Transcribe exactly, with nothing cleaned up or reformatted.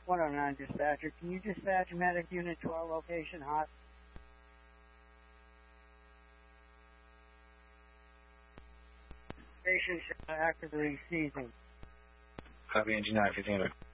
one oh nine dispatcher. Can you dispatch medic unit to our location hot? Patients are actively seizing. Copy, engine nine fifteen.